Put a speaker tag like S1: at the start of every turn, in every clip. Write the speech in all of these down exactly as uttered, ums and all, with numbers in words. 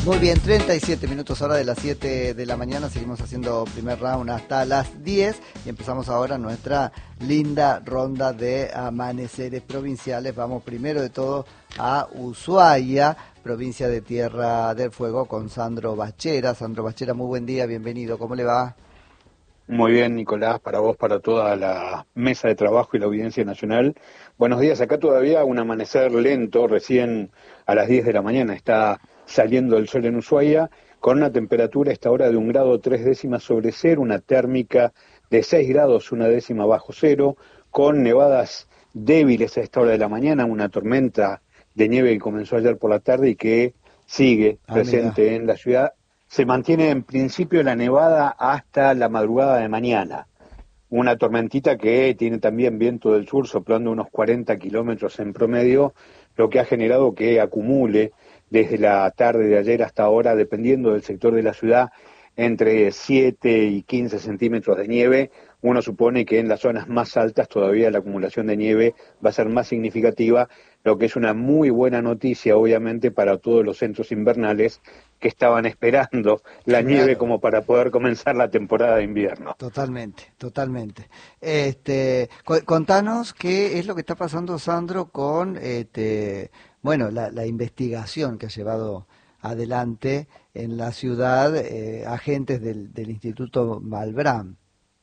S1: Muy bien, treinta y siete minutos hora de las siete de la mañana, seguimos haciendo primer round hasta las diez y empezamos ahora nuestra linda ronda de amaneceres provinciales. Vamos primero de todo a Ushuaia, provincia de Tierra del Fuego, con Sandro Bachera. Sandro Bachera, muy buen día, bienvenido, ¿cómo le va?
S2: Muy bien, Nicolás, para vos, para toda la mesa de trabajo y la audiencia nacional. Buenos días, acá todavía un amanecer lento, recién a las diez de la mañana está saliendo el sol en Ushuaia, con una temperatura a esta hora de un grado tres décimas sobre cero, una térmica de seis grados, una décima bajo cero, con nevadas débiles a esta hora de la mañana, una tormenta de nieve que comenzó ayer por la tarde y que sigue
S1: Ah, mira.
S2: presente en la ciudad. Se mantiene en principio la nevada hasta la madrugada de mañana. Una tormentita que tiene también viento del sur soplando unos cuarenta kilómetros en promedio, lo que ha generado que acumule desde la tarde de ayer hasta ahora, dependiendo del sector de la ciudad, entre siete y quince centímetros de nieve. Uno supone que en las zonas más altas todavía la acumulación de nieve va a ser más significativa, lo que es una muy buena noticia, obviamente, para todos los centros invernales que estaban esperando la nieve
S1: Claro.
S2: como para poder comenzar la temporada de invierno.
S1: Totalmente, totalmente. Este, cu- contanos qué es lo que está pasando, Sandro, con este, bueno, la, la investigación que ha llevado adelante en la ciudad eh, agentes del, del Instituto Malbrán.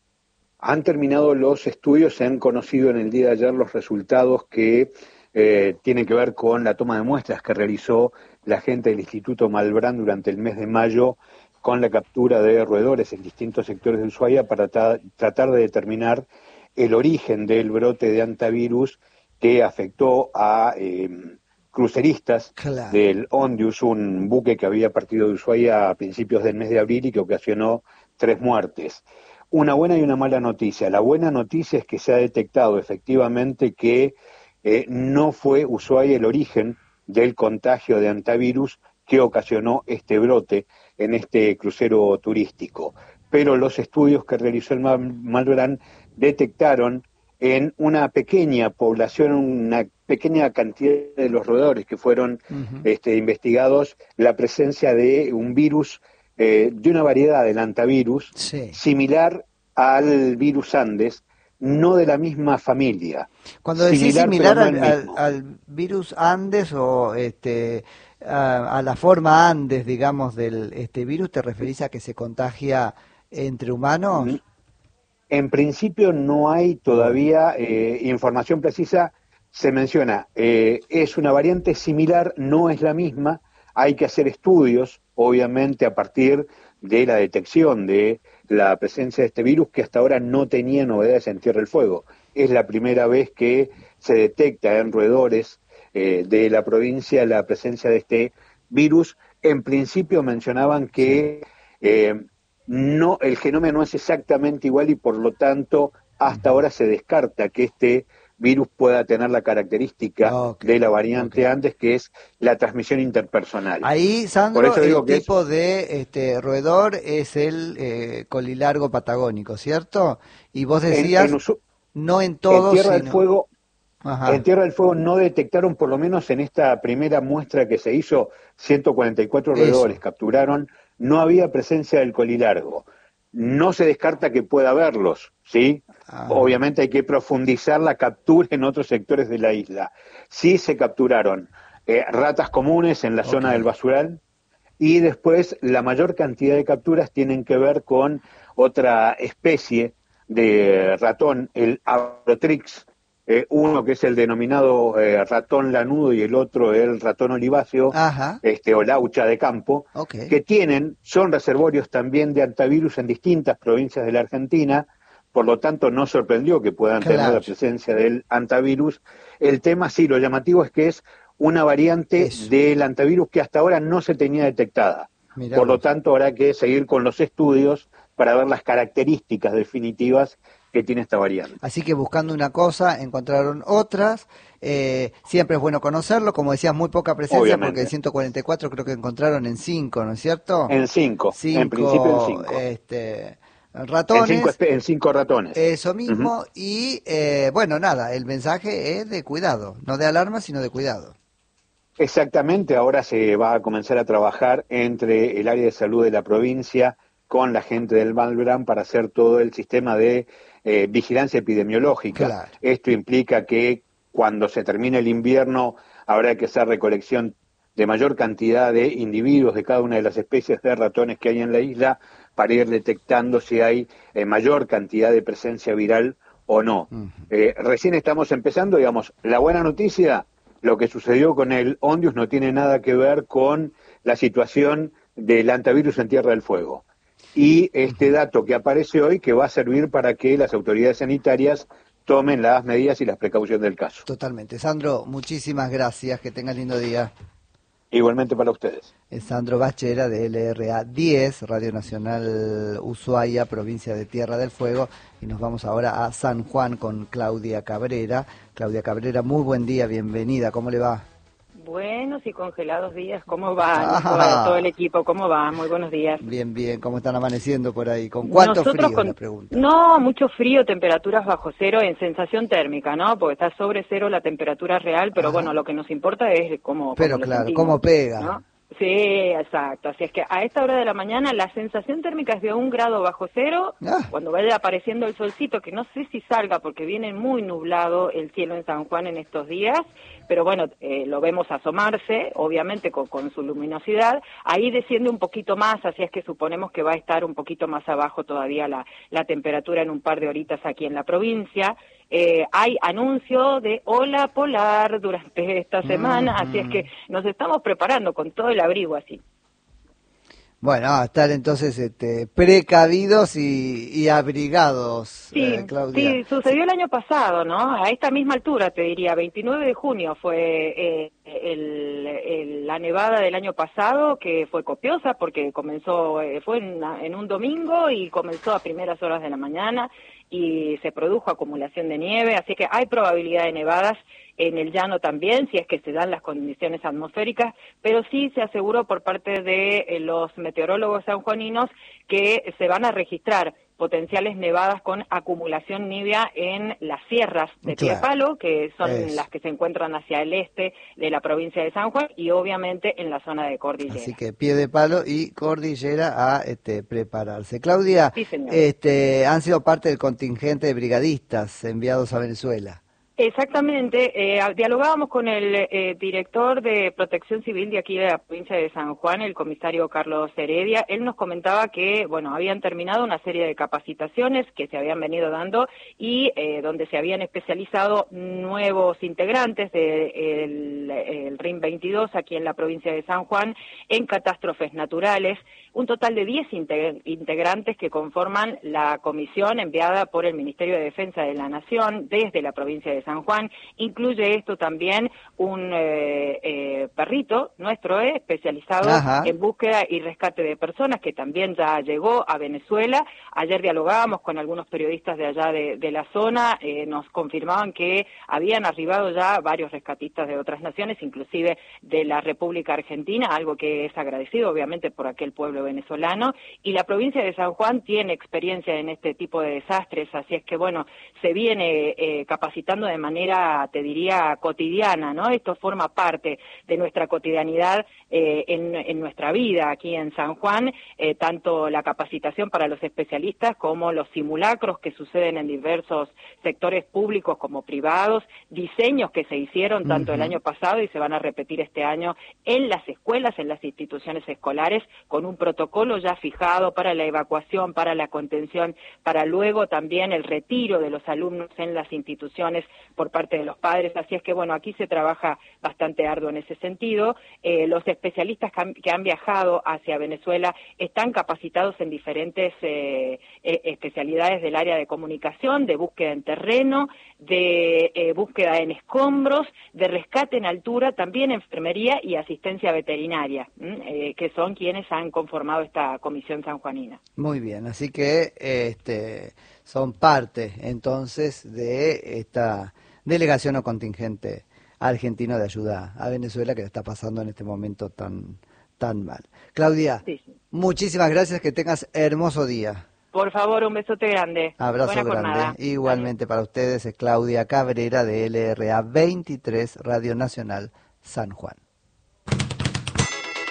S2: Han terminado los estudios, se han conocido en el día de ayer los resultados que eh, tienen que ver con la toma de muestras que realizó la gente del Instituto Malbrán durante el mes de mayo con la captura de roedores en distintos sectores de Ushuaia para tra- tratar de determinar el origen del brote de hantavirus que afectó a eh, cruceristas
S1: Claro.
S2: del Ondius, un buque que había partido de Ushuaia a principios del mes de abril y que ocasionó tres muertes. Una buena y una mala noticia. La buena noticia es que se ha detectado efectivamente que eh, no fue Ushuaia el origen del contagio de hantavirus que ocasionó este brote en este crucero turístico. Pero los estudios que realizó el Malbrán detectaron en una pequeña población, una pequeña cantidad de los roedores que fueron
S1: Ujú.
S2: este, investigados, la presencia de un virus, eh, de una variedad del hantavirus,
S1: Sí.
S2: similar al virus Andes, no de la misma familia,
S1: Cuando decís
S2: similar pero
S1: similar
S2: no
S1: al,
S2: el
S1: al,
S2: mismo.
S1: al virus Andes o este a, a la forma Andes, digamos, del este virus, ¿te referís a que se contagia entre humanos?
S2: En principio no hay
S1: Bueno,
S2: todavía eh, información precisa, se menciona, eh, es una variante similar, no es la misma, hay que hacer estudios, obviamente a partir de la detección de la presencia de este virus que hasta ahora no tenía novedades en Tierra del Fuego. Es la primera vez que se detecta en roedores eh, de la provincia la presencia de este virus. En principio mencionaban
S1: sí.
S2: que eh, no, el genoma no es exactamente igual y por lo tanto hasta
S1: Ujú.
S2: ahora se descarta que este virus pueda tener la característica
S1: Ok,
S2: de la
S1: ok.
S2: variante Andes, que es la transmisión interpersonal.
S1: Ahí,
S2: Por
S1: Sandro,
S2: eso
S1: el
S2: digo que es
S1: tipo de este roedor es el eh, colilargo patagónico, ¿cierto? Y vos
S2: en, en,
S1: decías,
S2: Usu-
S1: no en
S2: en
S1: todos,
S2: Tierra del
S1: sino...
S2: Fuego, en
S1: Ajá,
S2: Tierra del Fuego no detectaron, por lo menos en esta primera muestra que se hizo, ciento cuarenta y cuatro roedores
S1: eso.
S2: capturaron, no había presencia del colilargo. No se descarta que pueda haberlos, ¿sí?
S1: Ajá,
S2: Obviamente hay que profundizar la captura en otros sectores de la isla. Sí se capturaron eh, ratas comunes en la
S1: ok.
S2: zona del basural y después la mayor cantidad de capturas tienen que ver con otra especie de ratón, el Abrotrix, eh, uno que es el denominado eh, ratón lanudo y el otro el ratón oliváceo,
S1: Ajá,
S2: este, o laucha de campo,
S1: ok.
S2: que tienen, son reservorios también de hantavirus en distintas provincias de la Argentina, por lo tanto no sorprendió que puedan tener la
S1: Claro,
S2: presencia del hantavirus. El tema sí, lo llamativo es que es una variante
S1: eso.
S2: del hantavirus que hasta ahora no se tenía detectada.
S1: Mira
S2: Por lo
S1: vos.
S2: tanto, habrá que seguir con los estudios para ver las características definitivas que tiene esta variante.
S1: Así que buscando una cosa, encontraron otras. Eh, siempre es bueno conocerlo. Como decías, muy poca presencia, porque de
S2: Obviamente.
S1: ciento cuarenta y cuatro creo que encontraron en cinco, ¿no es cierto?
S2: En cinco, en principio en
S1: Cinco
S2: cinco.
S1: este,
S2: En cinco,
S1: ratones,
S2: espe- en cinco ratones.
S1: eso
S2: Ujú.
S1: mismo. Y eh, bueno, nada, el mensaje es de cuidado, no de alarma, sino de cuidado.
S2: Exactamente, ahora se va a comenzar a trabajar entre el área de salud de la provincia con la gente del Malbrán para hacer todo el sistema de eh, vigilancia epidemiológica.
S1: Claro.
S2: Esto implica que cuando se termine el invierno habrá que hacer recolección de mayor cantidad de individuos de cada una de las especies de ratones que hay en la isla para ir detectando si hay eh, mayor cantidad de presencia viral o no. Uh-huh. Eh, recién estamos empezando, digamos, la buena noticia, lo que sucedió con el Ondius no tiene nada que ver con la situación del hantavirus en Tierra del Fuego. Y este dato que aparece hoy que va a servir para que las autoridades sanitarias tomen las medidas y las precauciones del caso.
S1: Totalmente. Sandro, muchísimas gracias, que tengas lindo día.
S2: Igualmente para ustedes.
S1: Es Sandro Bachera de L R A diez, Radio Nacional Ushuaia, provincia de Tierra del Fuego, y nos vamos ahora a San Juan con Claudia Cabrera. Claudia Cabrera, muy buen día, bienvenida, ¿cómo le va?
S3: Buenos y congelados días, ¿cómo va? Ah, todo el equipo, ¿cómo va? Muy buenos días.
S1: Bien, bien, ¿cómo están amaneciendo por ahí? ¿Con cuánto
S3: Nosotros
S1: frío,
S3: con...
S1: la pregunta?
S3: No, mucho frío, temperaturas bajo cero en sensación térmica, ¿no? Porque está sobre cero la temperatura real, pero Ajá. bueno, lo que nos importa es cómo
S1: Pero
S3: cómo
S1: claro, cómo pega.
S3: ¿no? Sí, exacto. Así es que a esta hora de la mañana la sensación térmica es de un grado bajo cero. Ah. Cuando vaya apareciendo el solcito, que no sé si salga porque viene muy nublado el cielo en San Juan en estos días, pero bueno, eh, lo vemos asomarse, obviamente con, con su luminosidad. Ahí desciende un poquito más, así es que suponemos que va a estar un poquito más abajo todavía la, la temperatura en un par de horitas aquí en la provincia. Eh, hay anuncio de ola polar durante esta semana, mm-hmm. así es que nos estamos preparando con todo el abrigo así.
S1: Bueno, a estar entonces este, precavidos y, y abrigados,
S3: sí,
S1: eh, Claudia.
S3: Sí, sucedió el año pasado, ¿no? A esta misma altura, te diría, veintinueve de junio fue eh, el, el, la nevada del año pasado, que fue copiosa porque comenzó, eh, fue en, una, en un domingo y comenzó a primeras horas de la mañana y se produjo acumulación de nieve, así que hay probabilidad de nevadas en el llano también, si es que se dan las condiciones atmosféricas, pero sí se aseguró por parte de eh, los meteorólogos sanjuaninos que se van a registrar potenciales nevadas con acumulación nívea en las sierras de claro. Piedepalo, que son es. las que se encuentran hacia el este de la provincia de San Juan, y obviamente en la zona de Cordillera.
S1: Así que Piedepalo y Cordillera a este, prepararse. Claudia,
S3: sí,
S1: este, han sido parte del contingente de brigadistas enviados a Venezuela.
S3: Exactamente, eh, dialogábamos con el eh, director de Protección Civil de aquí de la provincia de San Juan, el comisario Carlos Heredia. Él nos comentaba que, bueno, habían terminado una serie de capacitaciones que se habían venido dando y eh, donde se habían especializado nuevos integrantes del de el R I M veintidós aquí en la provincia de San Juan en catástrofes naturales. Un total de diez integrantes que conforman la comisión enviada por el Ministerio de Defensa de la Nación desde la provincia de San Juan. Incluye esto también un eh, eh, perrito nuestro, eh, especializado Ajá. en búsqueda y rescate de personas, que también ya llegó a Venezuela. Ayer dialogábamos con algunos periodistas de allá de, de la zona, eh, nos confirmaban que habían arribado ya varios rescatistas de otras naciones, inclusive de la República Argentina, algo que es agradecido obviamente por aquel pueblo venezolano, y la provincia de San Juan tiene experiencia en este tipo de desastres, así es que bueno, se viene eh, capacitando de manera, te diría, cotidiana, ¿no? Esto forma parte de nuestra cotidianidad eh, en, en nuestra vida aquí en San Juan, eh, tanto la capacitación para los especialistas como los simulacros que suceden en diversos sectores públicos como privados, diseños que se hicieron tanto uh-huh. el año pasado y se van a repetir este año en las escuelas, en las instituciones escolares, con un protocolo ya fijado para la evacuación, para la contención, para luego también el retiro de los alumnos en las instituciones por parte de los padres, así es que bueno, aquí se trabaja bastante arduo en ese sentido. Eh, los especialistas que han, que han viajado hacia Venezuela están capacitados en diferentes eh, eh, especialidades del área de comunicación, de búsqueda en terreno, de eh, búsqueda en escombros, de rescate en altura, también enfermería y asistencia veterinaria, eh, que son quienes han conformado esta comisión sanjuanina.
S1: Muy bien, así que este son parte entonces de esta delegación o contingente argentino de ayuda a Venezuela que le está pasando en este momento tan tan mal. Claudia, sí, sí. muchísimas gracias, que tengas hermoso día.
S3: Por favor, un besote grande.
S1: Abrazo
S3: Buena
S1: grande.
S3: Jornada.
S1: Igualmente para ustedes es Claudia Cabrera de L R A veintitrés, Radio Nacional San Juan.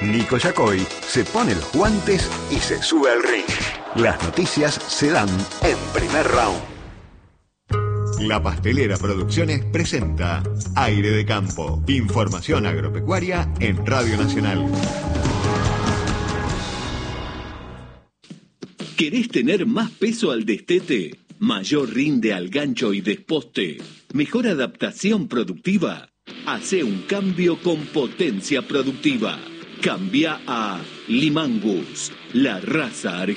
S4: Nico Yacoy se pone los guantes y se sube al ring. Las noticias se dan en Primer Round. La Pastelera Producciones presenta Aire de Campo. Información agropecuaria en Radio Nacional.
S5: ¿Querés tener más peso al destete? ¿Mayor rinde al gancho y desposte? ¿Mejor adaptación productiva? Hacé un cambio con potencia productiva. Cambia a Limangus, la raza argentina.